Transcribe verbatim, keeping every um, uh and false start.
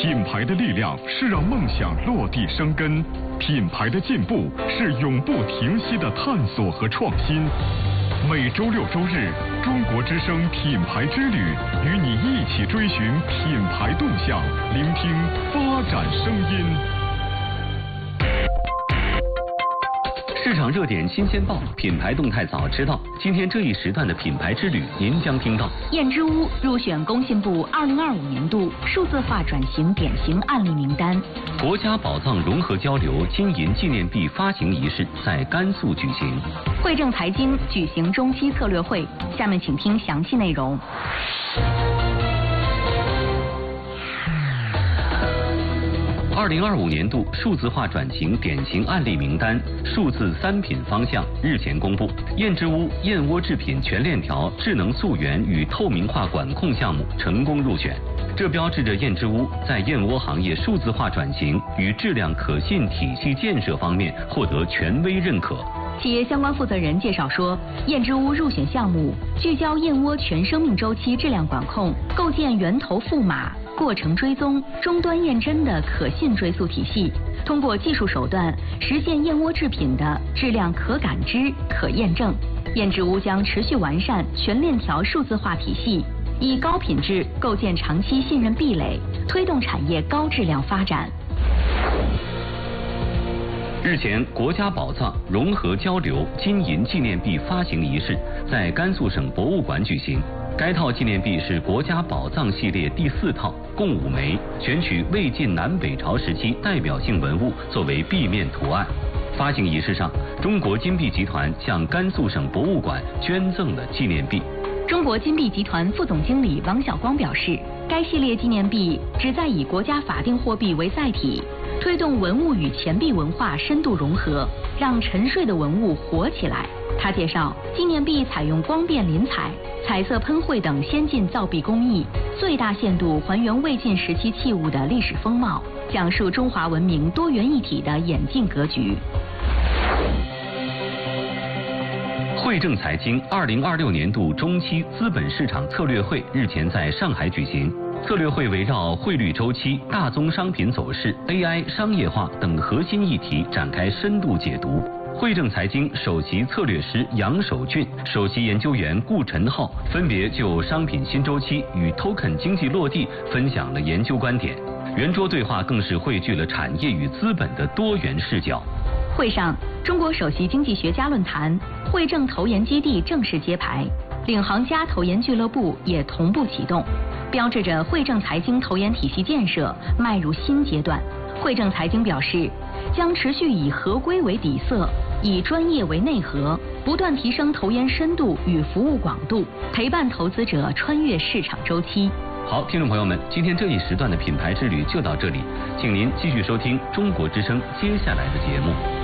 品牌的力量是让梦想落地生根，品牌的进步是永不停息的探索和创新。每周六周日，中国之声品牌之旅，与你一起追寻品牌动向，聆听发展声音。 市场热点新鲜报，品牌动态早知道。今天这一时段的品牌之旅，您将听到： 燕之屋入选工信部二零二五年度数字化转型典型案例名单； 国家宝藏融合交流金银纪念币发行仪式在甘肃举行； 汇正财经举行中期策略会。下面请听详细内容。 二零二五年度数字化转型典型案例名单数字三品方向日前公布，燕之屋燕窝制品全链条智能溯源与透明化管控项目成功入选，这标志着燕之屋在燕窝行业数字化转型与质量可信体系建设方面获得权威认可。 企业相关负责人介绍说，燕之屋入选项目聚焦燕窝全生命周期质量管控，构建源头赋码、过程追踪、终端验真的可信追溯体系，通过技术手段实现燕窝制品的质量可感知、可验证。燕之屋将持续完善全链条数字化体系，以高品质构建长期信任壁垒，推动产业高质量发展。 日前，国家宝藏融合交流金银纪念币发行仪式在甘肃省博物馆举行。该套纪念币是国家宝藏系列第四套，共五枚，选取魏晋南北朝时期代表性文物作为币面图案。发行仪式上，中国金币集团向甘肃省博物馆捐赠了纪念币。 中国金币集团副总经理王晓光表示，该系列纪念币旨在以国家法定货币为载体，推动文物与钱币文化深度融合，让沉睡的文物活起来。他介绍，纪念币采用光变临彩、彩色喷绘等先进造币工艺，最大限度还原魏晋时期器物的历史风貌，讲述中华文明多元一体的演进格局。 汇正财经二零二六年度中期资本市场策略会日前在上海举行。策略会围绕汇率周期、大宗商品走势、A I 商业化等核心议题展开深度解读。汇正财经首席策略师杨守俊、首席研究员顾晨浩分别就商品新周期与 token 经济落地分享了研究观点。圆桌对话更是汇聚了产业与资本的多元视角。 会上，中国首席经济学家论坛、汇正投研基地正式揭牌，领航家投研俱乐部也同步启动，标志着汇正财经投研体系建设迈入新阶段。汇正财经表示，将持续以合规为底色，以专业为内核，不断提升投研深度与服务广度，陪伴投资者穿越市场周期。 好，听众朋友们，今天这一时段的品牌之旅就到这里，请您继续收听中国之声接下来的节目。